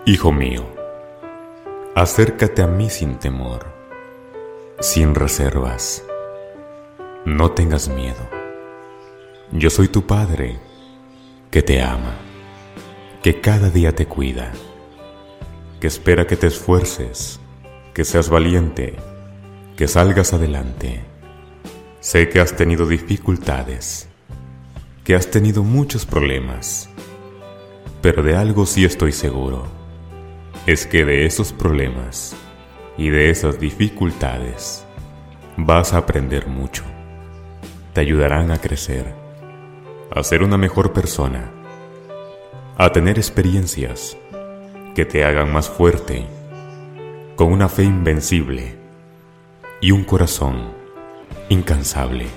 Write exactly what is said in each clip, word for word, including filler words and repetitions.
Hijo mío, acércate a mí sin temor, sin reservas. No tengas miedo. Yo soy tu Padre, que te ama, que cada día te cuida, que espera que te esfuerces, que seas valiente, que salgas adelante. Sé que has tenido dificultades, que has tenido muchos problemas, pero de algo sí estoy seguro. Es que de esos problemas y de esas dificultades vas a aprender mucho. Te ayudarán a crecer, a ser una mejor persona, a tener experiencias que te hagan más fuerte, con una fe invencible y un corazón incansable.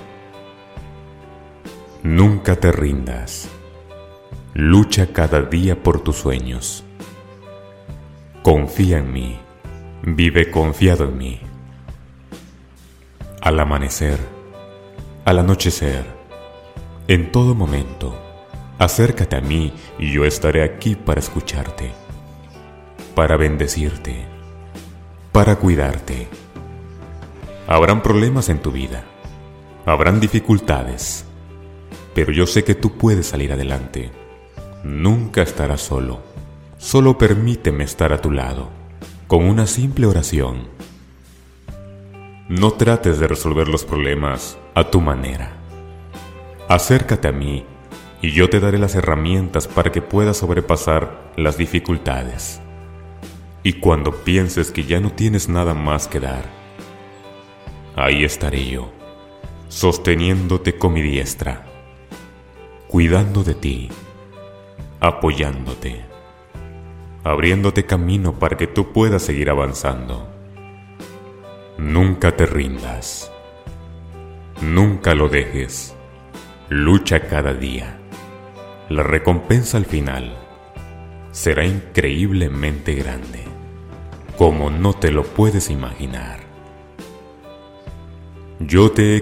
Nunca te rindas. Lucha cada día por tus sueños. Confía en mí, vive confiado en mí. Al amanecer, al anochecer, en todo momento, acércate a mí y yo estaré aquí para escucharte, para bendecirte, para cuidarte. Habrán problemas en tu vida, habrán dificultades, pero yo sé que tú puedes salir adelante. Nunca estarás solo. Solo permíteme estar a tu lado, con una simple oración. No trates de resolver los problemas a tu manera. Acércate a mí y yo te daré las herramientas para que puedas sobrepasar las dificultades. Y cuando pienses que ya no tienes nada más que dar, ahí estaré yo, sosteniéndote con mi diestra, cuidando de ti, apoyándote, abriéndote camino para que tú puedas seguir avanzando. Nunca te rindas. Nunca lo dejes. Lucha cada día. La recompensa al final será increíblemente grande, como no te lo puedes imaginar. Yo te he